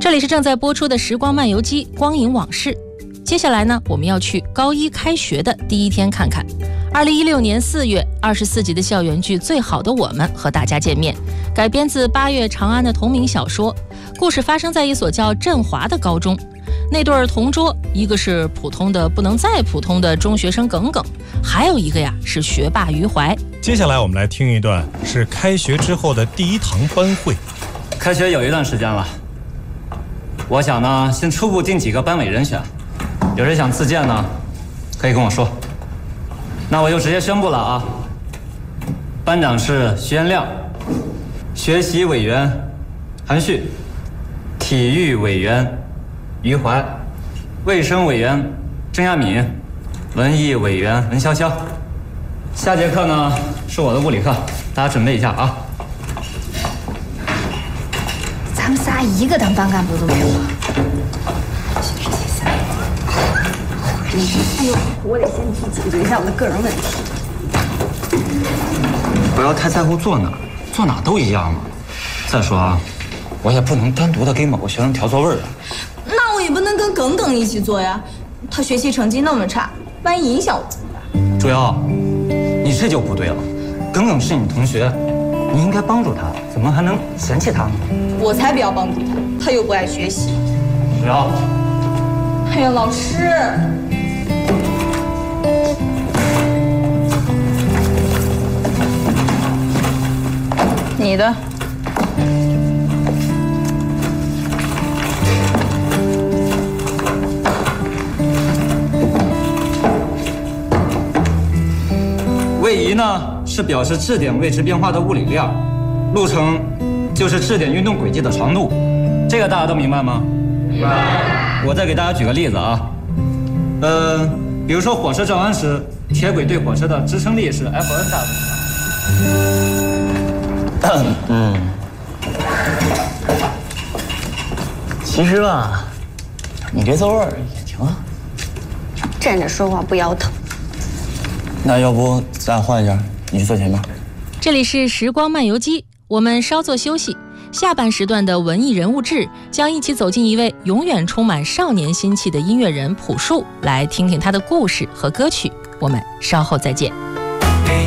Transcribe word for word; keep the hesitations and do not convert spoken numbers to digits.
这里是正在播出的时光漫游记光影往事。接下来呢，我们要去高一开学的第一天看看。二零一六年四月，二十四集的校园剧《最好的我们》和大家见面，改编自八月长安的同名小说。故事发生在一所叫振华的高中，那对同桌，一个是普通的不能再普通的中学生耿耿，还有一个呀是学霸余淮。 接下来我们来听一段是开学之后的第一堂班会。 开学有一段时间了，我想呢先初步定几个班委人选，有人想自荐呢可以跟我说。那我就直接宣布了啊，班长是徐元亮，学习委员韩旭，体育委员余淮，卫生委员郑亚敏，文艺委员文潇潇。下节课呢是我的物理课，大家准备一下啊。 咱们仨一个当班干部都没有啊！哎呦，我得先去解决一下我的个人问题。 不要太在乎坐哪，坐哪都一样嘛。再说啊，我也不能单独的给某个学生调座位啊。 那我也不能跟耿耿一起坐呀，他学习成绩那么差，万一影响我怎么办？ 朱瑶，你这就不对了。耿耿是你同学，你应该帮助他，怎么还能嫌弃他呢？ 我才不要帮助他，他又不爱学习。 朱瑶， 哎呀，老师。你的。 位移呢是表示质点位置变化的物理量，路程就是质点运动轨迹的长度，这个大家都明白吗？明白。我再给大家举个例子啊，呃，比如说火车转弯时，铁轨对火车的支撑力是 F N 大的。 嗯，其实吧，你这座位也挺好。 站着说话不腰疼。 那要不咱换一下，你去坐前面。 这里是时光漫游记，我们稍作休息。下半时段的文艺人物志将一起走进一位永远充满少年心气的音乐人朴树，来听听他的故事和歌曲。我们稍后再见。